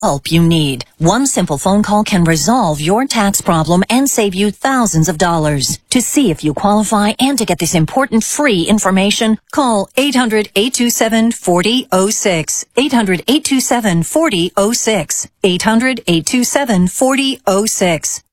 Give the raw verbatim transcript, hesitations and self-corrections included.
help you need. One simple phone call can resolve your tax problem and save you thousands of dollars. To see if you qualify and to get this important free information, call eight hundred, eight two seven, four zero zero six. eight hundred, eight two seven, four zero zero six. eight hundred, eight two seven, four zero zero six.